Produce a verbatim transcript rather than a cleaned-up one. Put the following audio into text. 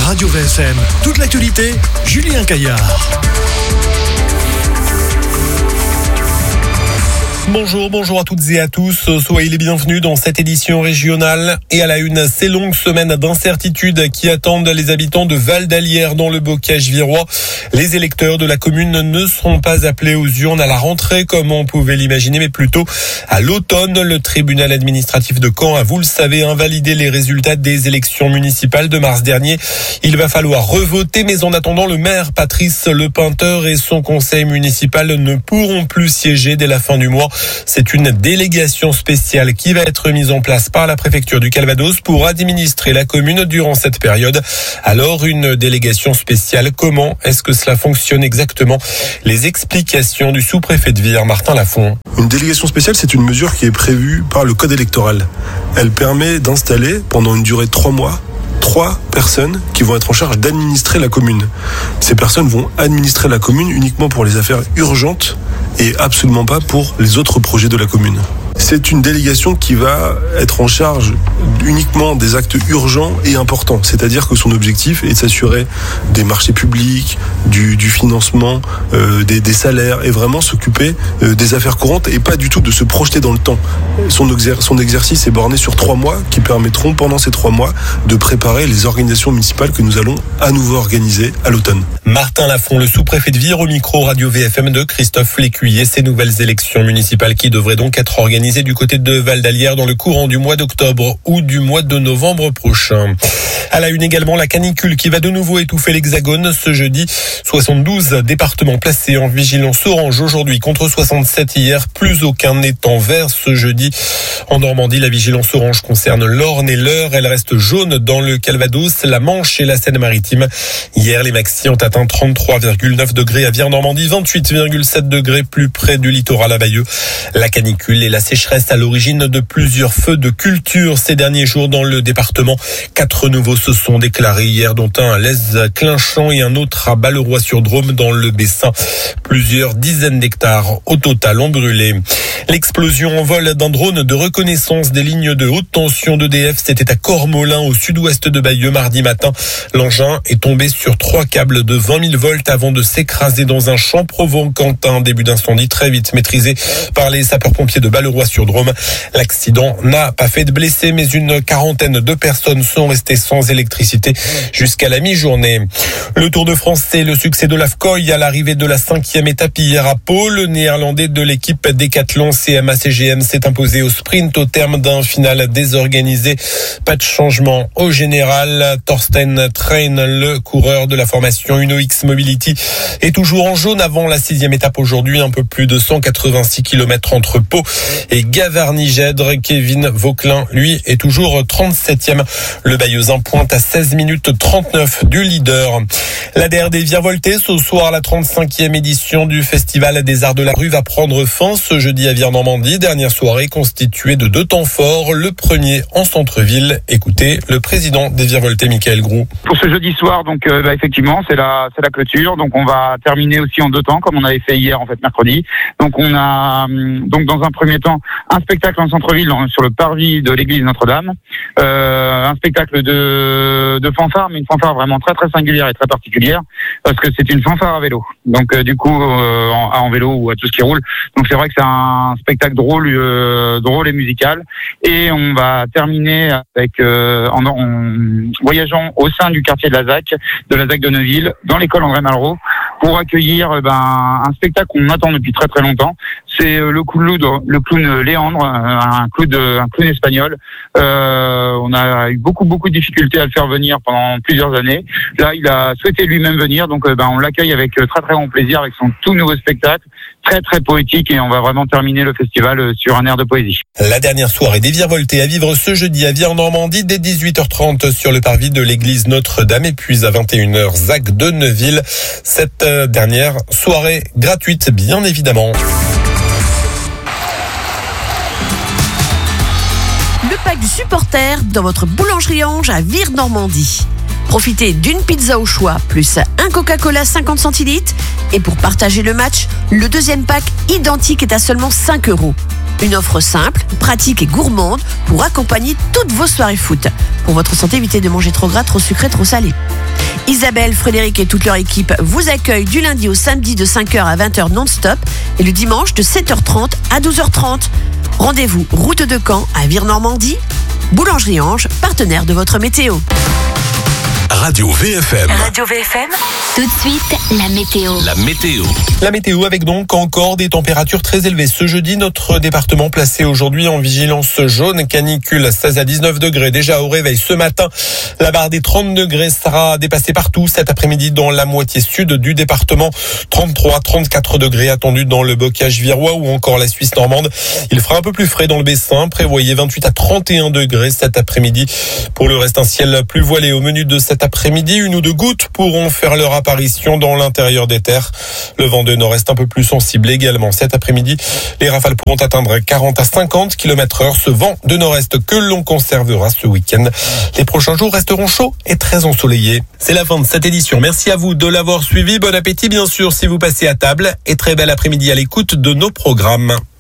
Radio V F M, toute l'actualité, Julien Caillard. Bonjour, bonjour à toutes et à tous. Soyez les bienvenus dans cette édition régionale. Et à la une, ces longues semaines d'incertitude qui attendent les habitants de Val-d'Alière dans le bocage virois. Les électeurs de la commune ne seront pas appelés aux urnes à la rentrée comme on pouvait l'imaginer, mais plutôt à l'automne. Le tribunal administratif de Caen a, vous le savez, invalidé les résultats des élections municipales de mars dernier. Il va falloir revoter, mais en attendant, le maire Patrice Lepeinteur et son conseil municipal ne pourront plus siéger dès la fin du mois. C'est une délégation spéciale qui va être mise en place par la préfecture du Calvados pour administrer la commune durant cette période. Alors, une délégation spéciale, comment est-ce que cela fonctionne exactement? Les explications du sous-préfet de Vire, Martin Lafont. Une délégation spéciale, c'est une mesure qui est prévue par le code électoral. Elle permet d'installer pendant une durée de trois mois trois personnes qui vont être en charge d'administrer la commune. Ces personnes vont administrer la commune uniquement pour les affaires urgentes et absolument pas pour les autres projets de la commune. C'est une délégation qui va être en charge uniquement des actes urgents et importants. C'est-à-dire que son objectif est de s'assurer des marchés publics, du, du financement, euh, des, des salaires et vraiment s'occuper euh, des affaires courantes et pas du tout de se projeter dans le temps. Son, exer- son exercice est borné sur trois mois qui permettront pendant ces trois mois de préparer les organisations municipales que nous allons à nouveau organiser à l'automne. Martin Lafont, le sous-préfet de Vire, au micro Radio V F M de Christophe Lécuyer. Ces nouvelles élections municipales qui devraient donc être organisées du côté de Val-d'Alière dans le courant du mois d'octobre ou du mois de novembre prochain. À la une également, la canicule qui va de nouveau étouffer l'Hexagone ce jeudi. soixante-douze départements placés en vigilance orange aujourd'hui contre soixante-sept hier. Plus aucun n'est en vert ce jeudi. En Normandie, la vigilance orange concerne l'Orne et l'Eure. Elle reste jaune dans le Calvados, la Manche et la Seine-Maritime. Hier, les maxi ont atteint trente-trois virgule neuf degrés à Vire-Normandie, vingt-huit virgule sept degrés plus près du littoral à Bayeux. La canicule et la sécheresse à l'origine de plusieurs feux de culture ces derniers jours dans le département. Quatre nouveaux se sont déclarés hier, dont un à Lez-Clinchamp et un autre à Balleroy-sur-Drôme dans le Bessin. Plusieurs dizaines d'hectares au total ont brûlé. L'explosion en vol d'un drone de reconnaissance des lignes de haute tension d'E D F, c'était à Cormolin au sud-ouest de Bayeux mardi matin. L'engin est tombé sur trois câbles de vingt mille volts avant de s'écraser dans un champ, provoquant un début d'incendie très vite maîtrisé par les sapeurs-pompiers de Balleroy-sur-Drôme. L'accident n'a pas fait de blessés, mais une quarantaine de personnes sont restées sans électricité jusqu'à la mi-journée. Le Tour de France, c'est le succès de l'Afcoy à l'arrivée de la cinquième étape hier à Pau. Le néerlandais de l'équipe Decathlon C M A C G M s'est imposé au sprint au terme d'un final désorganisé. Pas de changement au général. Thorsten Train, le coureur de la formation Uno X Mobility, est toujours en jaune avant la sixième étape aujourd'hui. Un peu plus de cent quatre-vingt-six kilomètres entre Pau et Gavarnie-Gèdre. Kevin Vauquelin, lui, est toujours trente-septième. Le Bayeuxin pointe à seize minutes trente-neuf du leader. La D R D virevoltée ce soir, la trente-cinquième édition du Festival des Arts de la Rue va prendre fin ce jeudi à Vire-Normandie. Dernière soirée constituée de deux temps forts. Le premier en centre-ville. Écoutez le président des virevoltés, Michael Groux. Pour ce jeudi soir, donc euh, bah, effectivement, c'est la c'est la clôture. Donc on va terminer aussi en deux temps, comme on avait fait hier en fait mercredi. Donc on a hum, donc dans un premier temps un spectacle en centre-ville sur le parvis de l'église Notre-Dame, euh, un spectacle de de fanfare, mais une fanfare vraiment très très singulière et très particulière parce que c'est une fanfare à vélo. Donc euh, du coup euh, en, en vélo ou à tout ce qui roule. Donc c'est vrai que c'est un spectacle drôle, euh, drôle et musical. Et on va terminer avec euh, en, en voyageant au sein du quartier de la Z A C, de la Z A C de Neuville, dans l'école André Malraux, pour accueillir ben un spectacle qu'on attend depuis très très longtemps. C'est le clown, le clown Léandre, un clown, un clown espagnol. Euh, on a eu beaucoup beaucoup de difficultés à le faire venir pendant plusieurs années. Là, il a souhaité lui-même venir, donc ben on l'accueille avec très très grand plaisir avec son tout nouveau spectacle, très très poétique, et on va vraiment terminer le festival sur un air de poésie. La dernière soirée des virevoltés à vivre ce jeudi à Vire-Normandie dès dix-huit heures trente sur le parvis de l'église Notre-Dame, et puis à vingt et une heures Z A C de Neuville. Cette dernière soirée gratuite, bien évidemment. Le pack du supporter dans votre boulangerie Ange à Vire-Normandie. Profitez d'une pizza au choix, plus un Coca-Cola cinquante centilitres. Et pour partager le match, le deuxième pack identique est à seulement cinq euros. Une offre simple, pratique et gourmande pour accompagner toutes vos soirées foot. Pour votre santé, évitez de manger trop gras, trop sucré, trop salé. Isabelle, Frédéric et toute leur équipe vous accueillent du lundi au samedi de cinq heures à vingt heures non-stop et le dimanche de sept heures trente à douze heures trente. Rendez-vous route de Caen à Vire-Normandie. Boulangerie Ange, partenaire de votre météo. Radio V F M. Radio V F M. Tout de suite, la météo. La météo. La météo avec donc encore des températures très élevées. Ce jeudi, notre département placé aujourd'hui en vigilance jaune, canicule seize à dix-neuf degrés. Déjà au réveil ce matin, la barre des trente degrés sera dépassée partout. Cet après-midi dans la moitié sud du département, trente-trois à trente-quatre degrés attendus dans le bocage virois ou encore la Suisse normande. Il fera un peu plus frais dans le Bessin. Prévoyez vingt-huit à trente et un degrés cet après-midi. Pour le reste, un ciel plus voilé au menu de cet après-midi. Une ou deux gouttes pourront faire leur apparition dans l'intérieur des terres. Le vent de nord-est un peu plus sensible également cet après-midi. Les rafales pourront atteindre quarante à cinquante kilomètres heure. Ce vent de nord-est que l'on conservera ce week-end. Les prochains jours resteront chauds et très ensoleillés. C'est la fin de cette édition. Merci à vous de l'avoir suivi. Bon appétit bien sûr si vous passez à table et très bel après-midi à l'écoute de nos programmes.